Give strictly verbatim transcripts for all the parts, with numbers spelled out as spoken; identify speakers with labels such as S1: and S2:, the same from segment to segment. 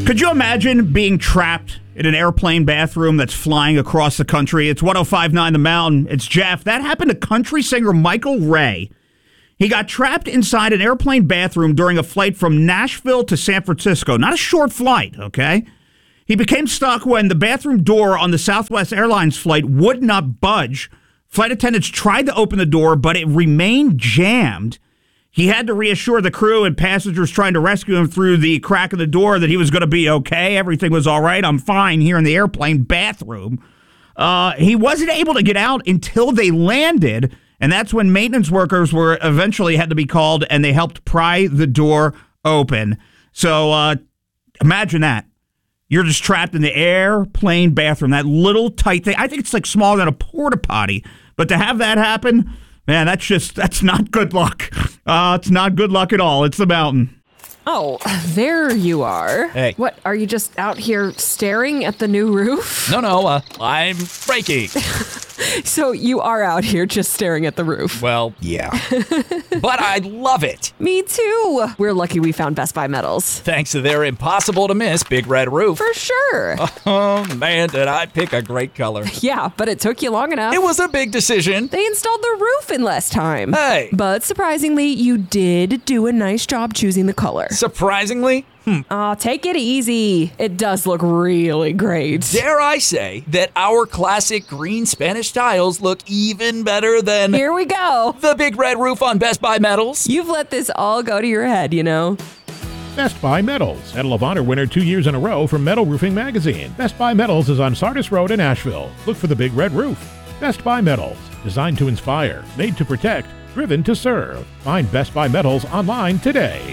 S1: Could you imagine being trapped in an airplane bathroom that's flying across the country? It's one oh five point nine The Mountain. It's Jeff. That happened to country singer Michael Ray. He got trapped inside an airplane bathroom during a flight from Nashville to San Francisco. Not a short flight, okay? He became stuck when the bathroom door on the Southwest Airlines flight would not budge. Flight attendants tried to open the door, but it remained jammed. He had to reassure the crew and passengers trying to rescue him through the crack in the door that he was going to be okay. Everything was all right. I'm fine here in the airplane bathroom. Uh, he wasn't able to get out until they landed, and that's when maintenance workers were eventually had to be called, and they helped pry the door open. So uh, imagine that. You're just trapped in the airplane bathroom, that little tight thing. I think it's like smaller than a porta potty. But to have that happen, man, that's just, that's not good luck. Uh, it's not good luck at all. It's the mountain.
S2: Oh, there you are.
S3: Hey.
S2: What, are you just out here staring at the new roof?
S3: No, no, uh, I'm breaking.
S2: So you are out here just staring at the roof.
S3: Well, yeah. But I love it.
S2: Me too. We're lucky we found Best Buy Metals.
S3: Thanks to their impossible-to-miss Big Red Roof.
S2: For sure.
S3: Oh, man, did I pick a great color.
S2: Yeah, but it took you long enough.
S3: It was a big decision.
S2: They installed the roof in less time.
S3: Hey.
S2: But surprisingly, you did do a nice job choosing the color.
S3: Surprisingly? Hmm.
S2: Oh, take it easy. It does look really great.
S3: Dare I say that our classic green Spanish tiles look even better than...
S2: Here we go.
S3: The Big Red Roof on Best Buy Metals.
S2: You've let this all go to your head, you know.
S4: Best Buy Metals, Medal of Honor winner two years in a row from Metal Roofing Magazine. Best Buy Metals is on Sardis Road in Asheville. Look for the Big Red Roof. Best Buy Metals, designed to inspire, made to protect, driven to serve. Find Best Buy Metals online today.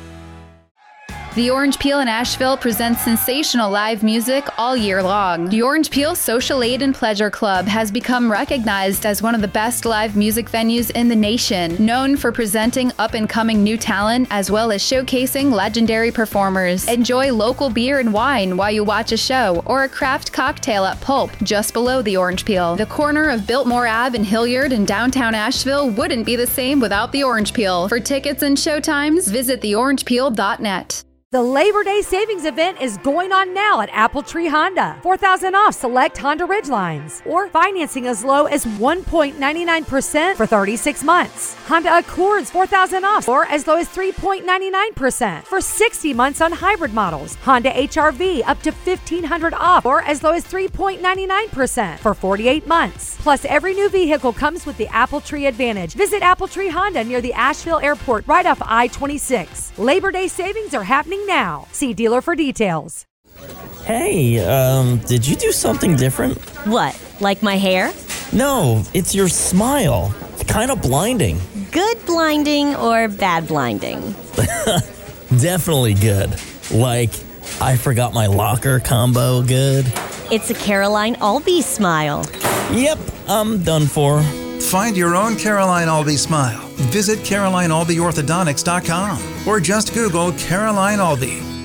S5: The Orange Peel in Asheville presents sensational live music all year long. The Orange Peel Social Aid and Pleasure Club has become recognized as one of the best live music venues in the nation, known for presenting up-and-coming new talent as well as showcasing legendary performers. Enjoy local beer and wine while you watch a show or a craft cocktail at Pulp, just below the Orange Peel. The corner of Biltmore Avenue in Hilliard in downtown Asheville wouldn't be the same without the Orange Peel. For tickets and showtimes, visit the orange peel dot net.
S6: The Labor Day Savings Event is going on now at Apple Tree Honda. four thousand dollars off select Honda Ridgelines, or financing as low as one point nine nine percent for thirty-six months. Honda Accords four thousand dollars off, or as low as three point nine nine percent for sixty months on hybrid models. Honda H R V up to fifteen hundred dollars off, or as low as three point nine nine percent for forty-eight months. Plus, every new vehicle comes with the Apple Tree Advantage. Visit Apple Tree Honda near the Asheville Airport right off I twenty-six. Labor Day savings are happening now. See dealer for details.
S7: Hey, um, did you do something different?
S8: What, like my hair?
S7: No, it's your smile. It's kind of blinding.
S8: Good blinding or bad blinding?
S7: Definitely good. Like, I forgot my locker combo good.
S8: It's a Caroline Albee smile.
S7: Yep, I'm done for.
S9: Find your own Caroline Albee smile. Visit Caroline Albee Orthodontics dot com or just Google Caroline Albee.